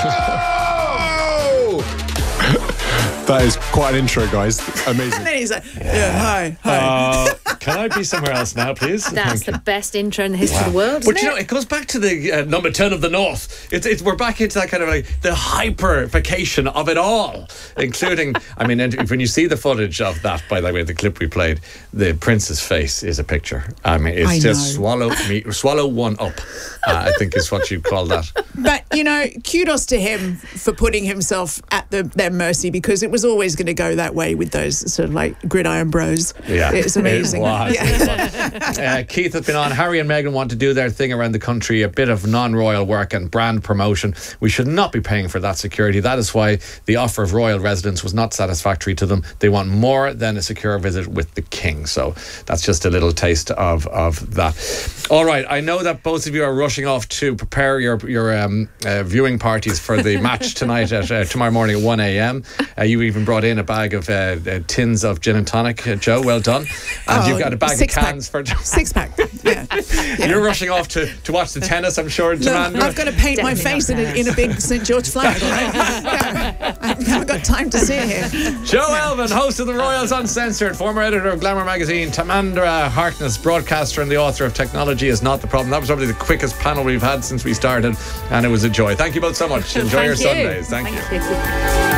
That is quite an intro, guys. Amazing. And then he's like, yeah, hi. Can I be somewhere else now, please? That's the best intro in the history of the world. But you know, it goes back to the number 10 of the North. We're back into that kind of like the hyperification of it all, including, I mean, when you see the footage of that, by the way, the clip we played, the Prince's face is a picture. I mean, it's just swallow one up, I think is what you'd call that. But, you know, kudos to him for putting himself at their mercy, because it was always going to go that way with those sort of like gridiron bros. Yeah. It's amazing. Keith has been on. Harry and Meghan want to do their thing around the country, a bit of non-royal work and brand promotion. We should not be paying for that security. That is why the offer of royal residence was not satisfactory to them. They want more than a secure visit with the king. So that's just a little taste of that. All right, I know that both of you are rushing off to prepare your viewing parties for the match tonight at tomorrow morning at 1 a.m. You even brought in a bag of tins of gin and tonic, Joe. Well done. And you've got a bag of cans for 6-pack. Yeah. You're rushing off to watch the tennis, I'm sure. No, I've got to paint my face in a big St George flag. I haven't got time to see it here. Joe Elvin, host of the Royals Uncensored, former editor of Glamour magazine. Tamandra Harkness, broadcaster and the author of Technology Is Not the Problem. That was probably the quickest panel we've had since we started, and it was a joy. Thank you both so much. Enjoy your Sundays. Thank you.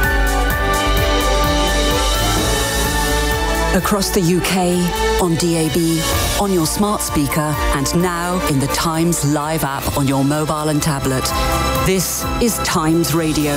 Across the UK, on DAB, on your smart speaker, and now in the Times Live app on your mobile and tablet. This is Times Radio.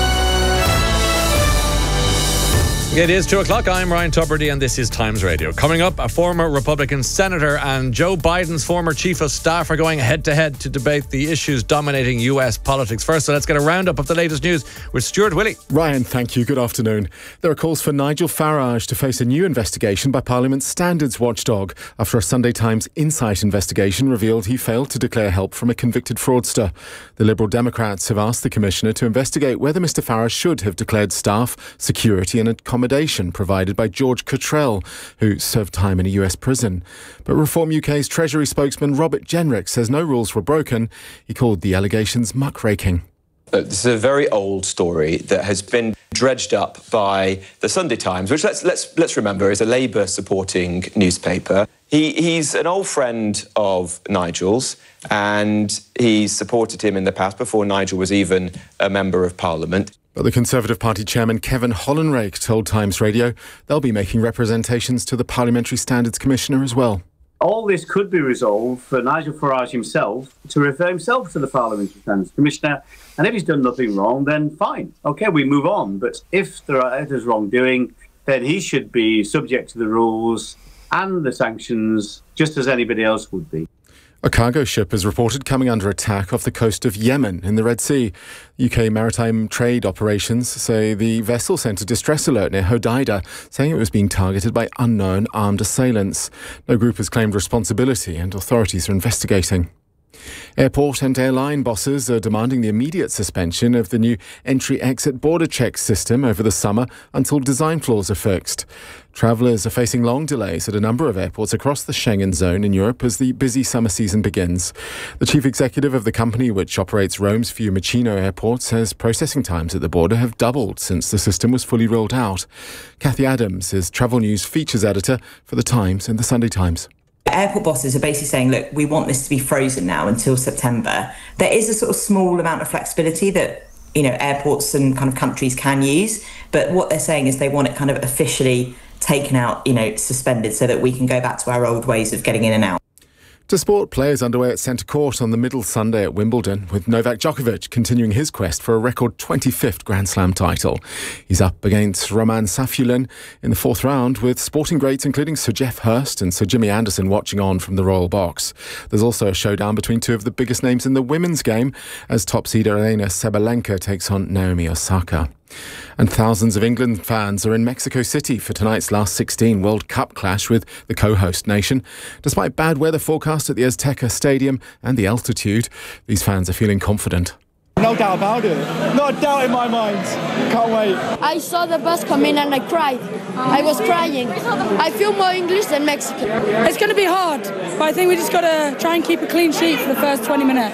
It is 2 o'clock. I'm Ryan Tubridy and this is Times Radio. Coming up, a former Republican senator and Joe Biden's former chief of staff are going head-to-head to debate the issues dominating US politics. First, so let's get a roundup of the latest news with Stuart Willey. Ryan, thank you. Good afternoon. There are calls for Nigel Farage to face a new investigation by Parliament's standards watchdog after a Sunday Times Insight investigation revealed he failed to declare help from a convicted fraudster. The Liberal Democrats have asked the Commissioner to investigate whether Mr Farage should have declared staff, security and accommodation provided by George Cottrell, who served time in a US prison. But Reform UK's Treasury spokesman Robert Jenrick says no rules were broken. He called the allegations muckraking. This is a very old story that has been dredged up by the Sunday Times, which let's remember is a Labour-supporting newspaper. He's an old friend of Nigel's, and he's supported him in the past before Nigel was even a member of Parliament. But the Conservative Party chairman Kevin Hollenrake told Times Radio they'll be making representations to the Parliamentary Standards Commissioner as well. All this could be resolved for Nigel Farage himself to refer himself to the Parliamentary Standards Commissioner, and if he's done nothing wrong, then fine. OK, we move on. But if there's wrongdoing, then he should be subject to the rules and the sanctions just as anybody else would be. A cargo ship is reported coming under attack off the coast of Yemen in the Red Sea. UK maritime trade operations say the vessel sent a distress alert near Hodeida, saying it was being targeted by unknown armed assailants. No group has claimed responsibility and authorities are investigating. Airport and airline bosses are demanding the immediate suspension of the new entry-exit border check system over the summer until design flaws are fixed. Travellers are facing long delays at a number of airports across the Schengen zone in Europe as the busy summer season begins. The chief executive of the company which operates Rome's Fiumicino Airport says processing times at the border have doubled since the system was fully rolled out. Kathy Adams is Travel News features editor for The Times and The Sunday Times. Airport bosses are basically saying, look, we want this to be frozen now until September. There is a sort of small amount of flexibility that, you know, airports and kind of countries can use. But what they're saying is they want it kind of officially taken out, you know, suspended so that we can go back to our old ways of getting in and out. To sport, players underway at centre court on the middle Sunday at Wimbledon, with Novak Djokovic continuing his quest for a record 25th Grand Slam title. He's up against Roman Safulin in the fourth round, with sporting greats including Sir Geoff Hurst and Sir Jimmy Anderson watching on from the Royal Box. There's also a showdown between two of the biggest names in the women's game, as top seed Aryna Sabalenka takes on Naomi Osaka. And thousands of England fans are in Mexico City for tonight's last 16 World Cup clash with the co-host nation. Despite bad weather forecast at the Azteca Stadium and the altitude, these fans are feeling confident. No doubt about it. Not a doubt in my mind. Can't wait. I saw the bus come in and I cried. I was crying. I feel more English than Mexican. It's going to be hard, but I think we just got to try and keep a clean sheet for the first 20 minutes.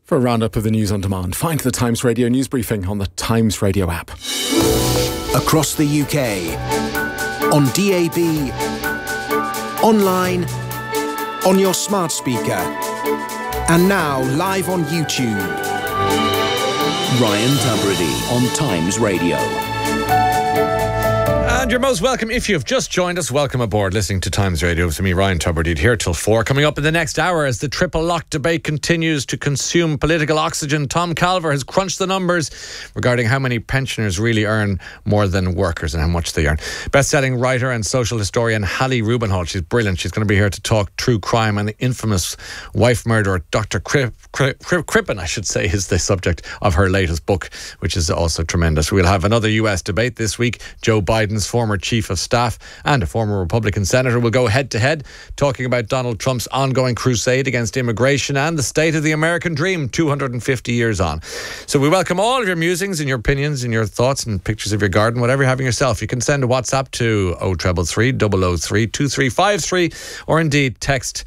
For a roundup of the news on demand, find the Times Radio news briefing on the Times Radio app. Across the UK, on DAB, online, on your smart speaker, and now live on YouTube. Ryan Tubridy on Times Radio. And you're most welcome. If you've just joined us, welcome aboard listening to Times Radio. To me, Ryan Tubridy, here till 4. Coming up in the next hour, as the triple lock debate continues to consume political oxygen, Tom Calver has crunched the numbers regarding how many pensioners really earn more than workers and how much they earn. Best-selling writer and social historian Hallie Rubenhold. She's brilliant. She's going to be here to talk true crime and the infamous wife murderer. Dr. Crippen, I should say, is the subject of her latest book, which is also tremendous. We'll have another US debate this week. Joe Biden's former chief of staff and a former Republican senator will go head-to-head, talking about Donald Trump's ongoing crusade against immigration and the state of the American dream 250 years on. So we welcome all of your musings and your opinions and your thoughts and pictures of your garden, whatever you're having yourself. You can send a WhatsApp to 0333 003 2353 or indeed text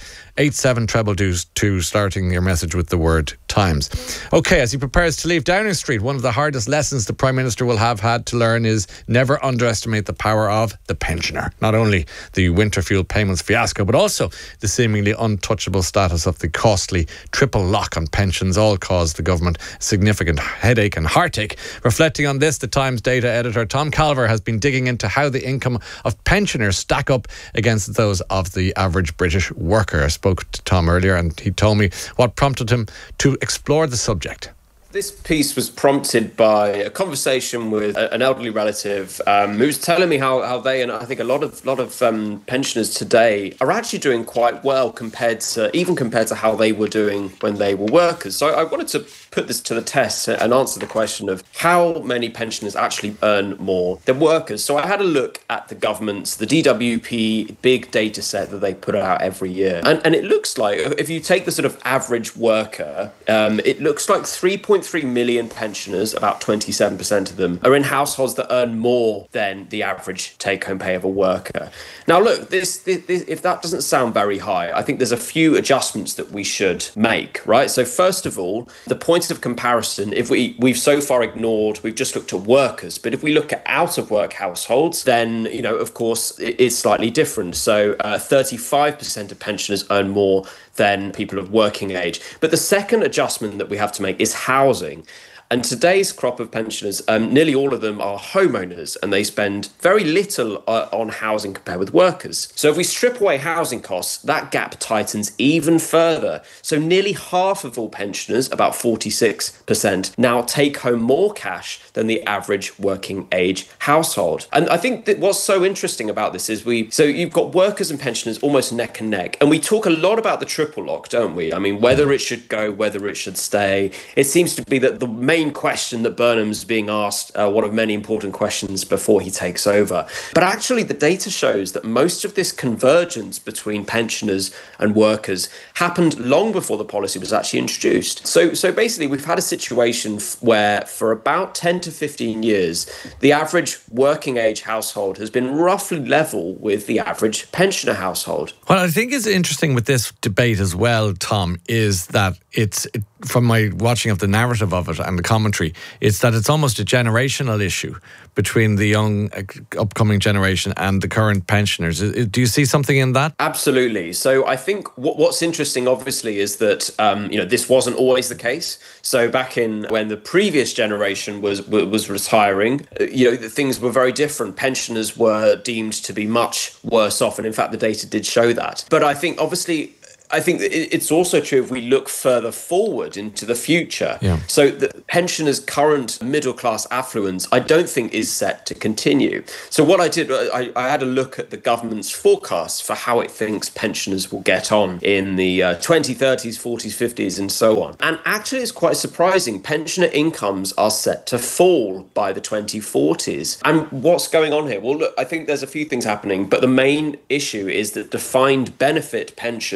87222, starting your message with the word Times. OK, as he prepares to leave Downing Street, one of the hardest lessons the Prime Minister will have had to learn is never underestimate the power of the pensioner. Not only the winter fuel payments fiasco, but also the seemingly untouchable status of the costly triple lock on pensions all caused the government a significant headache and heartache. Reflecting on this, the Times data editor Tom Calver has been digging into how the income of pensioners stack up against those of the average British worker. I spoke to Tom earlier and he told me what prompted him to explore the subject. This piece was prompted by a conversation with an elderly relative who was telling me how they, and I think a lot of pensioners today, are actually doing quite well compared to how they were doing when they were workers. So I wanted to put this to the test and answer the question of how many pensioners actually earn more than workers. So I had a look at the government's, the DWP big data set that they put out every year. And it looks like, if you take the sort of average worker, it looks like 3.3 million pensioners, about 27% of them, are in households that earn more than the average take-home pay of a worker. Now, look, this if that doesn't sound very high, I think there's a few adjustments that we should make, right? So first of all, the point of comparison, if we've so far ignored, we've just looked at workers, but if we look at out-of-work households, then, of course, it's slightly different. So 35% of pensioners earn more than people of working age. But the second adjustment that we have to make is housing. And today's crop of pensioners, nearly all of them are homeowners, and they spend very little on housing compared with workers. So if we strip away housing costs, that gap tightens even further. So nearly half of all pensioners, about 46%, now take home more cash than the average working age household. And I think that what's so interesting about this is so you've got workers and pensioners almost neck and neck. And we talk a lot about the triple lock, don't we? I mean, whether it should go, whether it should stay. It seems to be that the main question that Burnham's being asked, one of many important questions before he takes over. But actually, the data shows that most of this convergence between pensioners and workers happened long before the policy was actually introduced. So basically, we've had a situation where for about 10 to 15 years, the average working age household has been roughly level with the average pensioner household. What I think is interesting with this debate as well, Tom, is that it's, from my watching of the narrative of it and the commentary, it's that it's almost a generational issue between the young upcoming generation and the current pensioners. Do you see something in that? Absolutely. So I think what's interesting, obviously, is that this wasn't always the case. So back in when the previous generation was retiring, things were very different. Pensioners were deemed to be much worse off, and in fact, the data did show that. But I think, obviously, it's also true if we look further forward into the future. Yeah. So the pensioners' current middle-class affluence, I don't think is set to continue. So what I did, I had a look at the government's forecasts for how it thinks pensioners will get on in the 2030s, 40s, 50s, and so on. And actually, it's quite surprising. Pensioner incomes are set to fall by the 2040s. And what's going on here? Well, look, I think there's a few things happening, but the main issue is that defined benefit pensions, which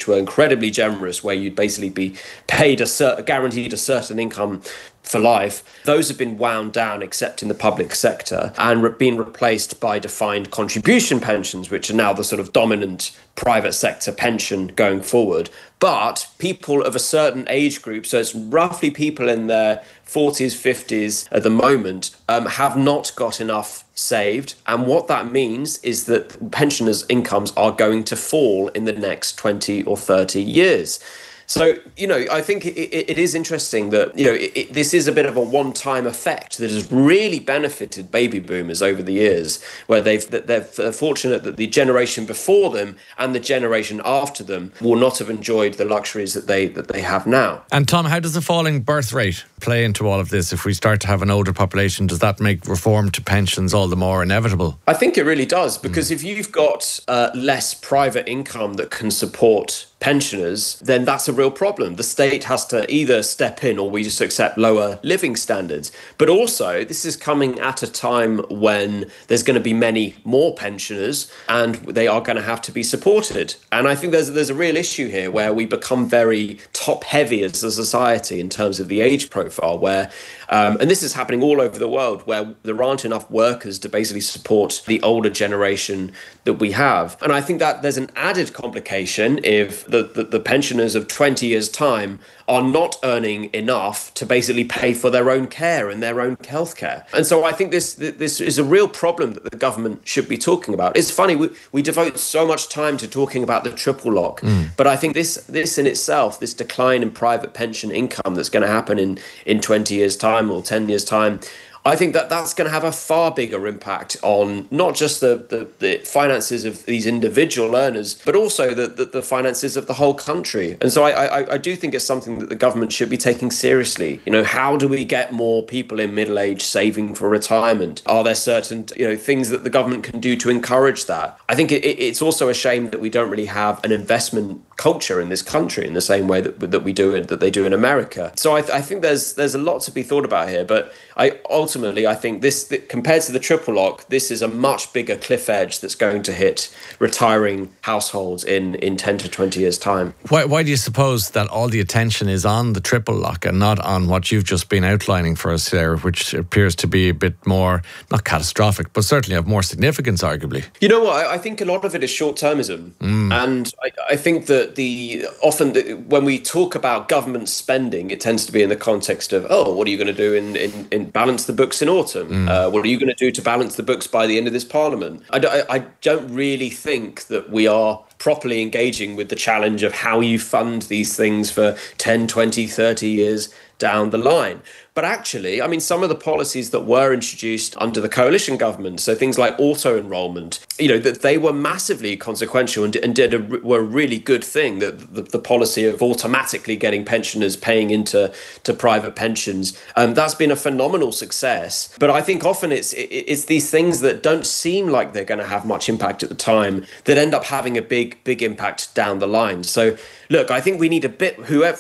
which were incredibly generous, where you'd basically be paid guaranteed a certain income for life, those have been wound down except in the public sector and been replaced by defined contribution pensions, which are now the sort of dominant private sector pension going forward. But people of a certain age group, so it's roughly people in their 40s, 50s at the moment, have not got enough saved. And what that means is that pensioners' incomes are going to fall in the next 20 or 30 years. So, I think it is interesting that, this is a bit of a one-time effect that has really benefited baby boomers over the years, where they're fortunate that the generation before them and the generation after them will not have enjoyed the luxuries that they have now. And Tom, how does the falling birth rate play into all of this? If we start to have an older population, does that make reform to pensions all the more inevitable? I think it really does, because if you've got less private income that can support pensioners, then that's a real problem. The state has to either step in or we just accept lower living standards. But also, this is coming at a time when there's going to be many more pensioners and they are going to have to be supported. And I think there's a real issue here where we become very top-heavy as a society in terms of the age profile, where and this is happening all over the world, where there aren't enough workers to basically support the older generation that we have. And I think that there's an added complication if the pensioners of 20 years' time are not earning enough to basically pay for their own care and their own healthcare. And so I think this is a real problem that the government should be talking about. It's funny, we devote so much time to talking about the triple lock, but I think this in itself, this decline in private pension income that's going to happen in 20 years' time or 10 years' time, I think that's going to have a far bigger impact on not just the finances of these individual earners, but also the finances of the whole country. And so I do think it's something that the government should be taking seriously. How do we get more people in middle age saving for retirement? Are there certain things that the government can do to encourage that? I think it's also a shame that we don't really have an investment culture in this country in the same way that we do it, that they do in America. So I think there's a lot to be thought about here, but ultimately I think this, compared to the triple lock, this is a much bigger cliff edge that's going to hit retiring households in 10 to 20 years' time. Why do you suppose that all the attention is on the triple lock and not on what you've just been outlining for us there, which appears to be a bit more, not catastrophic, but certainly of more significance, arguably? You know what? I think a lot of it is short-termism. And I think that often when we talk about government spending, it tends to be in the context of, what are you going to do in balance the books in autumn? What are you going to do to balance the books by the end of this parliament? I don't really think that we are properly engaging with the challenge of how you fund these things for 10, 20, 30 years down the line. But actually, some of the policies that were introduced under the coalition government, so things like auto-enrollment, that they were massively consequential and were a really good thing. That the policy of automatically getting pensioners paying into private pensions, that's been a phenomenal success. But I think often it's these things that don't seem like they're going to have much impact at the time that end up having a big impact down the line. So look, I think we need a bit,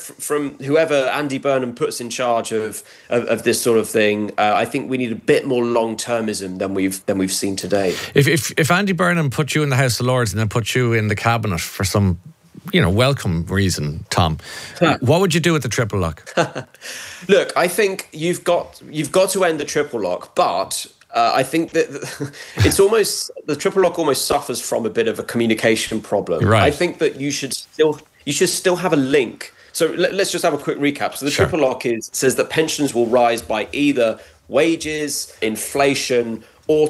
whoever Andy Burnham puts in charge of this sort of thing, I think we need a bit more long-termism than we've seen today. If Andy Burnham put you in the House of Lords and then put you in the cabinet for some welcome reason, Tom, what would you do with the triple lock? Look, I think you've got to end the triple lock, but I think that it's almost, the triple lock almost suffers from a bit of a communication problem. Right. I think that you should still have a link. So let's just have a quick recap. So the triple lock says that pensions will rise by either wages, inflation, or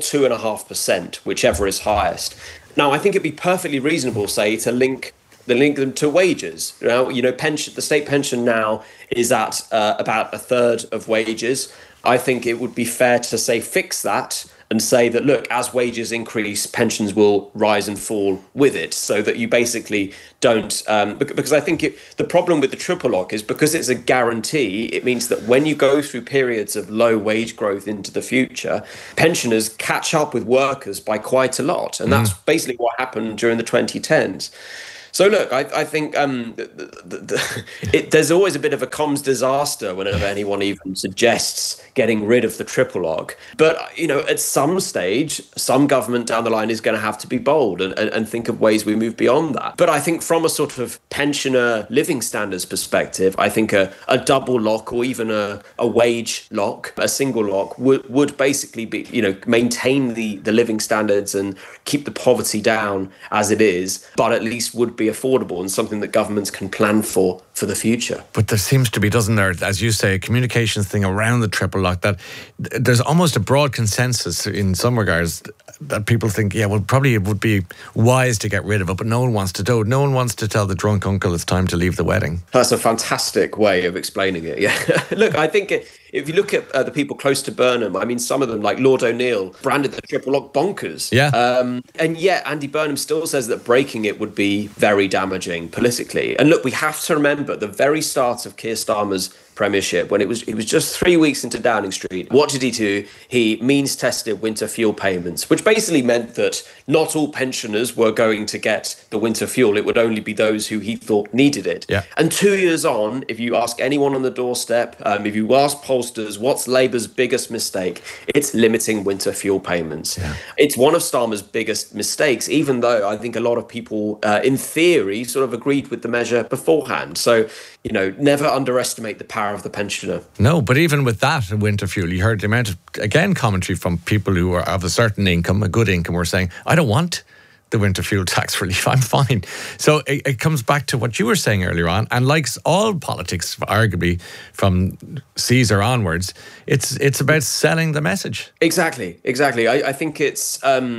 2.5%, whichever is highest. Now, I think it'd be perfectly reasonable, say, to link them to wages. Now, the state pension now is at about a third of wages. I think it would be fair to say fix that and say that, look, as wages increase, pensions will rise and fall with it, so that you basically don't... because I think the problem with the triple lock is because it's a guarantee, it means that when you go through periods of low wage growth into the future, pensioners catch up with workers by quite a lot. And that's basically what happened during the 2010s. So look, I think there's always a bit of a comms disaster whenever anyone even suggests getting rid of the triple lock. But, at some stage, some government down the line is going to have to be bold and think of ways we move beyond that. But I think from a sort of pensioner living standards perspective, I think a double lock or even a wage lock, a single lock, would basically be, maintain the living standards and keep the poverty down as it is, but at least would be affordable and something that governments can plan for the future. But there seems to be, doesn't there, as you say, a communications thing around the triple lock, that there's almost a broad consensus in some regards that people think, probably it would be wise to get rid of it, but no one wants to do it. No one wants to tell the drunk uncle it's time to leave the wedding. That's a fantastic way of explaining it, yeah. Look, I think if you look at the people close to Burnham, I mean, some of them, like Lord O'Neill, branded the triple lock bonkers. Yeah. And yet Andy Burnham still says that breaking it would be very damaging politically. And look, we have to remember the very start of Keir Starmer's premiership, when it was just 3 weeks into Downing Street. What did he do? He means tested winter fuel payments, which basically meant that not all pensioners were going to get the winter fuel. It would only be those who he thought needed it. Yeah. And 2 years on, if you ask anyone on the doorstep, if you ask pollsters, what's Labour's biggest mistake? It's limiting winter fuel payments. Yeah. It's one of Starmer's biggest mistakes, even though I think a lot of people, in theory, sort of agreed with the measure beforehand. So, never underestimate the power of the pensioner. No, but even with that winter fuel, you heard the amount of, again, commentary from people who are of a certain income, a good income, were saying, I don't want the winter fuel tax relief, I'm fine. So it comes back to what you were saying earlier on, and like all politics, arguably from Caesar onwards, it's about selling the message. Exactly. I think it's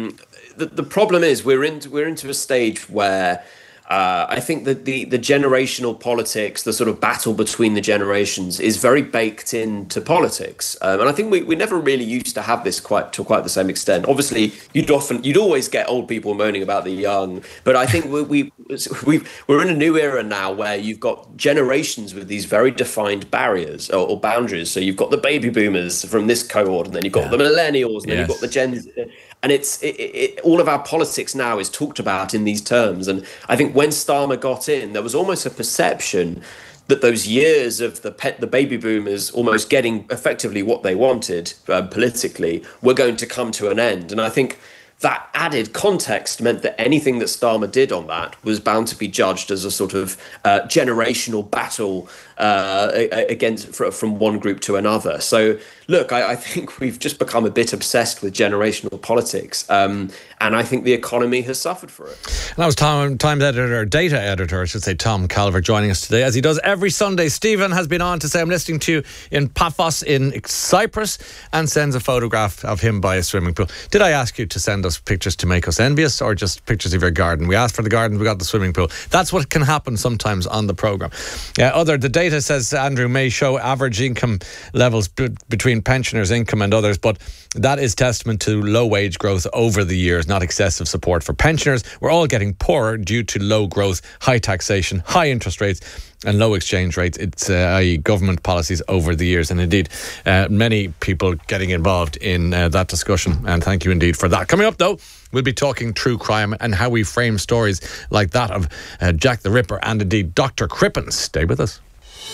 the problem is we're into a stage where I think that the generational politics, the sort of battle between the generations, is very baked into politics, and I think we never really used to have this quite the same extent. Obviously, you'd always get old people moaning about the young, but I think we're in a new era now where you've got generations with these very defined barriers or boundaries. So you've got the baby boomers from this cohort, and then you've got the millennials, and then you've got the Gen Z. And it's all of our politics now is talked about in these terms. And I think when Starmer got in, there was almost a perception that those years of the baby boomers almost getting effectively what they wanted politically were going to come to an end. And I think that added context meant that anything that Starmer did on that was bound to be judged as a sort of generational battle from one group to another. So, look, I think we've just become a bit obsessed with generational politics, and I think the economy has suffered for it. And that was data editor, I should say, Tom Calvert, joining us today, as he does every Sunday. Stephen has been on to say, I'm listening to you in Paphos in Cyprus, and sends a photograph of him by a swimming pool. Did I ask you to send us pictures to make us envious, or just pictures of your garden? We asked for the garden, we got the swimming pool. That's what can happen sometimes on the programme. The data says, Andrew, may show average income levels between pensioners' income and others, but that is testament to low wage growth over the years, not excessive support for pensioners. We're all getting poorer due to low growth, high taxation, high interest rates and low exchange rates. It's i.e. government policies over the years, and indeed many people getting involved in that discussion, and thank you indeed for that. Coming up though, we'll be talking true crime and how we frame stories like that of Jack the Ripper and indeed Dr. Crippen. Stay with us.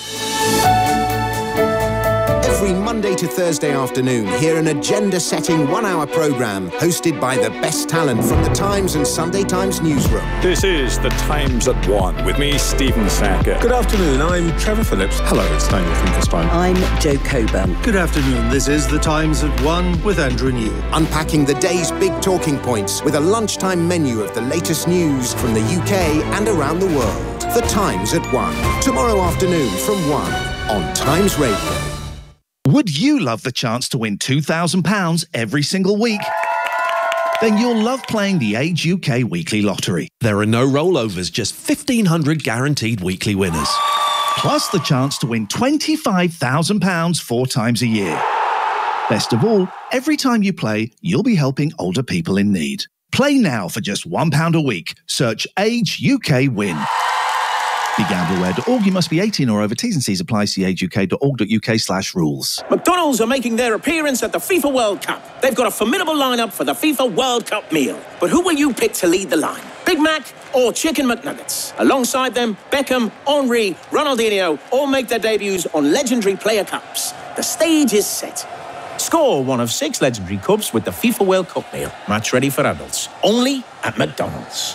Every Monday to Thursday afternoon, hear an agenda-setting one-hour programme hosted by the best talent from the Times and Sunday Times newsroom. This is The Times at 1 with me, Stephen Sacker. Good afternoon, I'm Trevor Phillips. Hello, it's Daniel Finkelstein. I'm Jo Coburn. Good afternoon, this is The Times at 1 with Andrew New. Unpacking the day's big talking points with a lunchtime menu of the latest news from the UK and around the world. The Times at 1. Tomorrow afternoon from 1 on Times Radio. Would you love the chance to win £2,000 every single week? Then you'll love playing the Age UK Weekly Lottery. There are no rollovers, just 1,500 guaranteed weekly winners. Plus the chance to win £25,000 4 times a year. Best of all, every time you play, you'll be helping older people in need. Play now for just £1 a week. Search Age UK Win. BeGambleAware.org. You must be 18 or over. T's and C's apply. See ageuk.org.uk/rules. McDonald's are making their appearance at the FIFA World Cup. They've got a formidable lineup for the FIFA World Cup meal. But who will you pick to lead the line? Big Mac or Chicken McNuggets? Alongside them, Beckham, Henry, Ronaldinho all make their debuts on legendary player cups. The stage is set. Score one of 6 legendary cups with the FIFA World Cup meal. Match ready for adults. Only at McDonald's.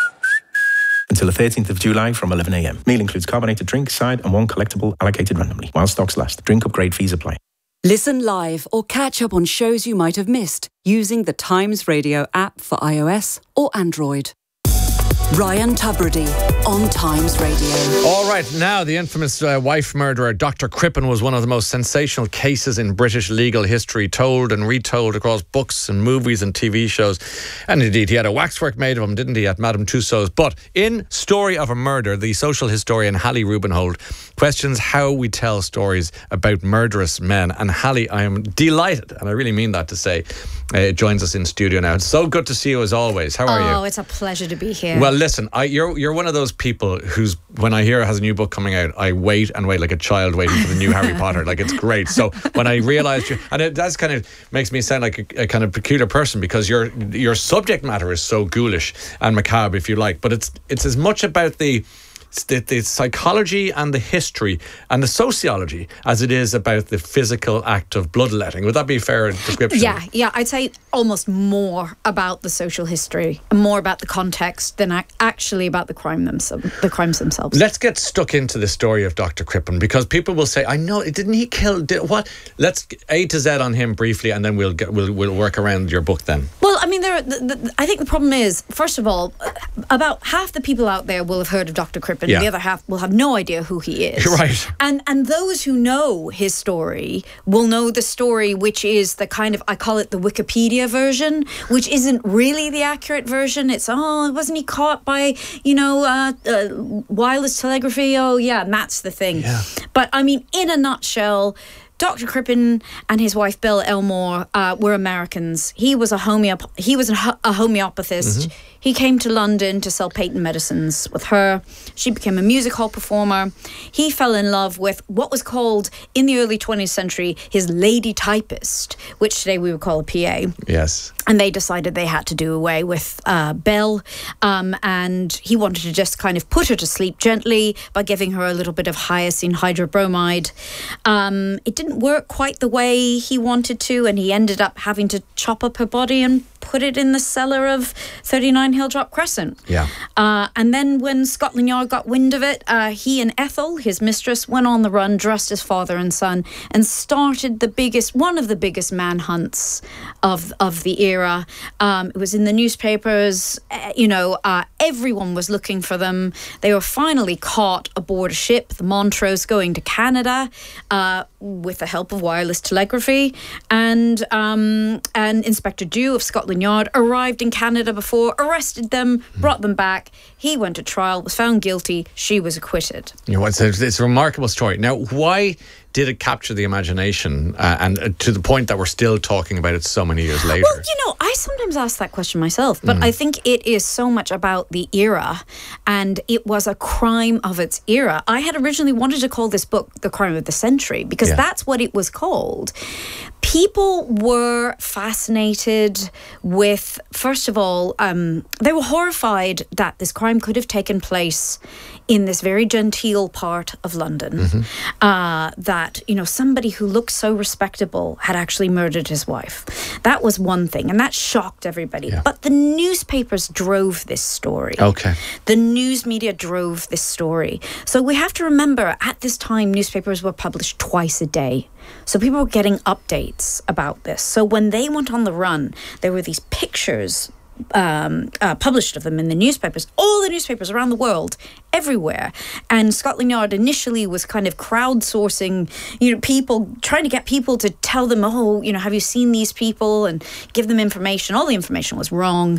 Until the 13th of July from 11 a.m. Meal includes carbonated drink, side and one collectible allocated randomly. While stocks last. Drink upgrade fees apply. Listen live or catch up on shows you might have missed using the Times Radio app for iOS or Android. Ryan Tubridy on Times Radio. All right, now the infamous wife murderer Dr. Crippen was one of the most sensational cases in British legal history, told and retold across books and movies and TV shows. And indeed, he had a waxwork made of him, didn't he, at Madame Tussauds. But in Story of a Murder, the social historian Hallie Rubenhold questions how we tell stories about murderous men. And Hallie, I am delighted, and I really mean that to say, joins us in studio now. It's so good to see you as always. How are you? Oh, it's a pleasure to be here. Well, listen, you're one of those people who's, when I hear has a new book coming out, I wait and wait like a child waiting for the new Harry Potter. Like, it's great. So when I realised you, and it does kind of makes me sound like a kind of peculiar person, because your subject matter is so ghoulish and macabre, if you like, but it's as much about the psychology and the history and the sociology as it is about the physical act of bloodletting. Would that be a fair description? Yeah, I'd say almost more about the social history and more about the context than actually about the crimes themselves. Let's get stuck into the story of Dr. Crippen, because people will say, I know, didn't he kill, what? Let's A to Z on him briefly, and then we'll work around your book then. Well, I mean, I think the problem is, first of all, about half the people out there will have heard of Dr. Crippen. Yeah. The other half will have no idea who he is. Right. And those who know his story will know the story, which is the kind of, I call it the Wikipedia version, which isn't really the accurate version. It's, wasn't he caught by, wireless telegraphy? Oh, yeah, and that's the thing. Yeah. But, I mean, in a nutshell, Dr. Crippen and his wife Belle Elmore were Americans. He was a homeopathist. Mm-hmm. He came to London to sell patent medicines with her. She became a music hall performer. He fell in love with what was called, in the early 20th century, his lady typist, which today we would call a PA. Yes. And they decided they had to do away with Belle. And he wanted to just kind of put her to sleep gently by giving her a little bit of hyoscine hydrobromide. It didn't work quite the way he wanted to, and he ended up having to chop up her body and put it in the cellar of 39 Hilldrop Crescent. Yeah. And then when Scotland Yard got wind of it, he and Ethel, his mistress, went on the run dressed as father and son and started one of the biggest manhunts of the era. It was in the newspapers. Everyone was looking for them. They were finally caught aboard a ship, the Montrose, going to Canada with the help of wireless telegraphy. And Inspector Dew of Scotland Yard arrived in Canada before, arrested them, brought them back. He went to trial, was found guilty. She was acquitted. It's a remarkable story. Now, why did it capture the imagination and to the point that we're still talking about it so many years later? Well, I sometimes ask that question myself, but I think it is so much about the era, and it was a crime of its era. I had originally wanted to call this book The Crime of the Century, because that's what it was called. People were fascinated with, first of all, they were horrified that this crime could have taken place in this very genteel part of London. Mm-hmm. That, somebody who looked so respectable had actually murdered his wife. That was one thing, and that shocked everybody. Yeah. But the newspapers drove this story. Okay. The news media drove this story. So we have to remember, at this time, newspapers were published twice a day. So people were getting updates about this. So when they went on the run, there were these pictures published of them in the newspapers, all the newspapers around the world, everywhere. And Scotland Yard initially was kind of crowdsourcing, people, trying to get people to tell them, have you seen these people, and give them information. All the information was wrong.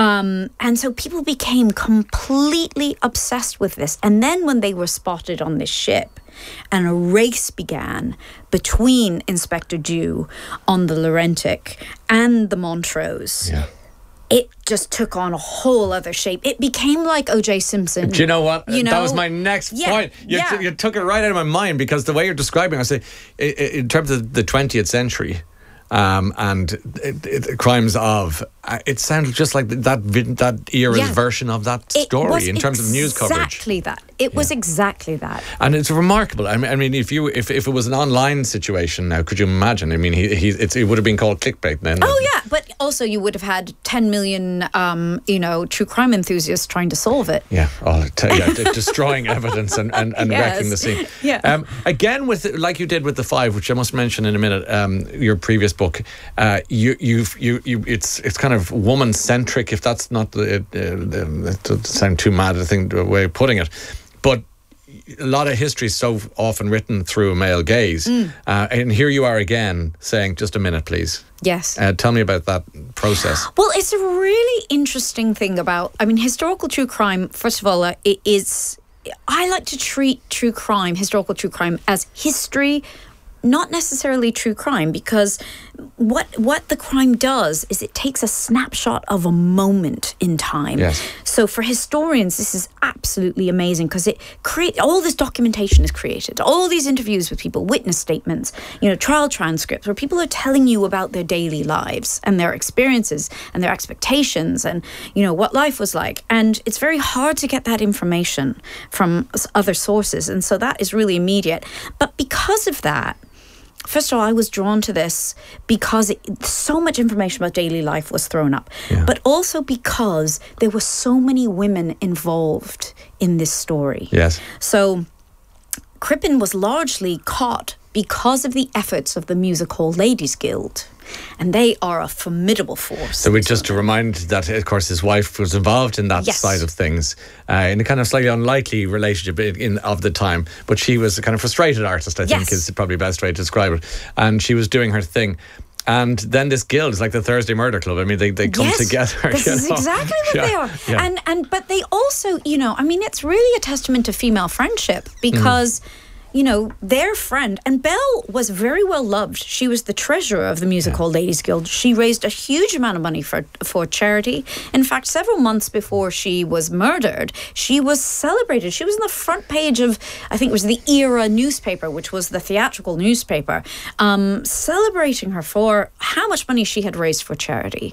And so people became completely obsessed with this. And then when they were spotted on this ship, and a race began between Inspector Dew on the Laurentic and the Montrose. Yeah. It just took on a whole other shape. It became like O.J. Simpson. Do you know what? That was my next point. You took it right out of my mind, because the way you're describing it, I say, in terms of the 20th century, and crimes of. It sounded just like that era's version of that story in terms of news coverage. Exactly that. It was exactly that. And it's remarkable. I mean, if it was an online situation now, could you imagine? I mean, it would have been called clickbait then. Oh yeah, but also you would have had 10 million, true crime enthusiasts trying to solve it. Yeah, destroying evidence and wrecking the scene. Yeah. Again, like you did with The Five, which I must mention in a minute. Your previous book, it's kind of woman centric. If that's not it doesn't sound too mad, I think the way of putting it, but a lot of history is so often written through a male gaze. And here you are again saying, just a minute, please. Yes. Tell me about that process. Well, it's a really interesting thing about, historical true crime, first of all, I like to treat historical true crime as history, not necessarily true crime, because what the crime does is it takes a snapshot of a moment in time. Yes. So for historians, this is absolutely amazing because all this documentation is created, all these interviews with people, witness statements, trial transcripts where people are telling you about their daily lives and their experiences and their expectations and, what life was like. And it's very hard to get that information from other sources. And so that is really immediate. But because of that, first of all, I was drawn to this because so much information about daily life was thrown up, but also because there were so many women involved in this story. Yes. So Crippen was largely caught because of the efforts of the Music Hall Ladies Guild. And they are a formidable force. So just to remind that, of course, his wife was involved in that side of things in a kind of slightly unlikely relationship of the time. But she was a kind of frustrated artist, I think is probably the best way to describe it. And she was doing her thing. And then this guild is like the Thursday Murder Club. I mean, they come together. This is exactly what they are. Yeah. But they also, it's really a testament to female friendship because... their friend, and Belle was very well loved. She was the treasurer of the Music Hall Ladies Guild. She raised a huge amount of money for charity. In fact, several months before she was murdered, she was celebrated. She was on the front page of, I think it was the Era newspaper, which was the theatrical newspaper, celebrating her for how much money she had raised for charity.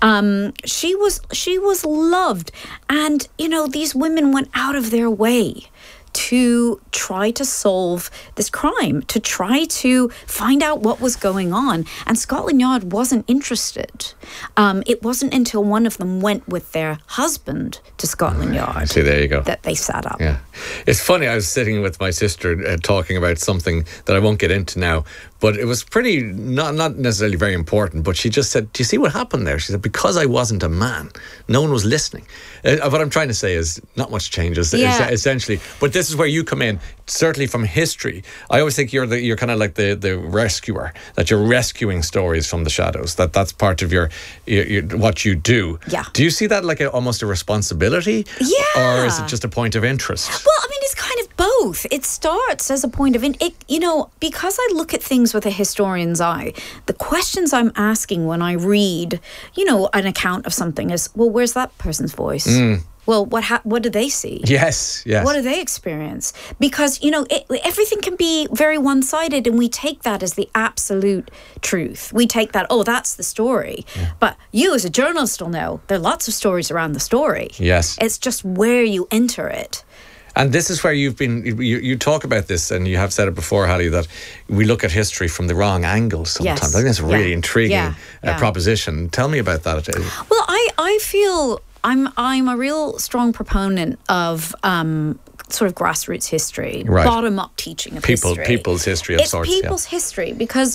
She was loved. And, these women went out of their way to try to solve this crime, to try to find out what was going on. And Scotland Yard wasn't interested. It wasn't until one of them went with their husband to Scotland Yard there you go. that they sat up. Yeah. It's funny, I was sitting with my sister talking about something that I won't get into now, but it was pretty, not necessarily very important, but she just said, do you see what happened there? She said, because I wasn't a man, no one was listening. What I'm trying to say is not much changes, essentially. But this is where you come in, certainly from history. I always think you're kind of like the rescuer, that you're rescuing stories from the shadows, that's part of your what you do. Yeah. Do you see that like almost a responsibility? Yeah. Or is it just a point of interest? Well, it's kind of both. It starts as a point of because I look at things with a historian's eye, the questions I'm asking when I read, an account of something is, well, where's that person's voice? Well, what do they see? Yes. What do they experience? Because, everything can be very one-sided and we take that as the absolute truth. We take that, that's the story. Yeah. But you as a journalist will know there are lots of stories around the story. Yes. It's just where you enter it. And this is where you talk about this, and you have said it before, Hallie, that we look at history from the wrong angle sometimes. Yes. I think that's a really intriguing proposition. Tell me about that. Well, I feel I'm a real strong proponent of sort of grassroots history, bottom-up teaching of history. People's history of sorts. It's people's history because,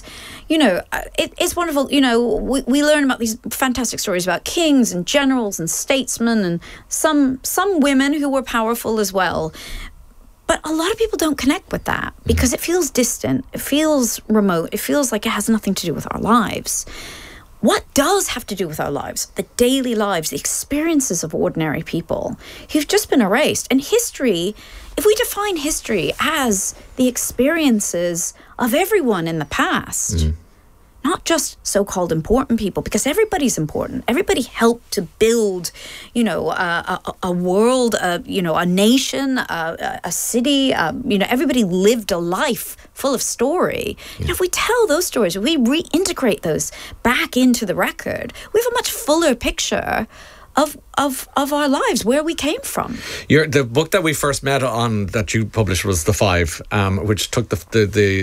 it's wonderful. We learn about these fantastic stories about kings and generals and statesmen and some women who were powerful as well. But a lot of people don't connect with that because it feels distant. It feels remote. It feels like it has nothing to do with our lives. What does have to do with our lives? The daily lives, the experiences of ordinary people who've just been erased. And history, if we define history as the experiences of everyone in the past, not just so-called important people, because everybody's important. Everybody helped to build, a world, a nation, a city. Everybody lived a life full of story. And if we tell those stories, if we reintegrate those back into the record, we have a much fuller picture of our lives, where we came from. The book that we first met on that you published was The Five, which took the